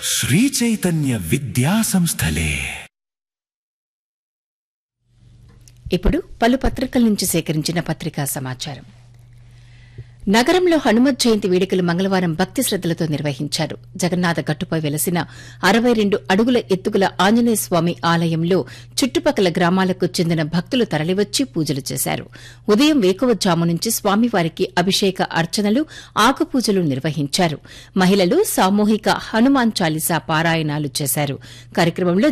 శ్రీచైతన్య విద్యా సంస్థలే. ఇప్పుడు పలు పత్రికల నుంచి సేకరించిన పత్రికా సమాచారం. నగరంలో హనుమత్ జయంతి వేడుకలు మంగళవారం భక్తి శ్రద్దలతో నిర్వహించారు. జగన్నాథ గట్టుపై వెలసిన 62 అడుగుల ఎత్తుగల ఆంజనేయ స్వామి ఆలయంలో చుట్టుపక్కల గ్రామాలకు చెందిన భక్తులు తరలివచ్చి పూజలు చేశారు. ఉదయం వేకువజాము నుంచి స్వామివారికి అభిషేక అర్చనలు, ఆకుపూజలు నిర్వహించారు. మహిళలు సామూహిక హనుమాన్ చాలీసా పారాయణాలు చేశారు. కార్యక్రమంలో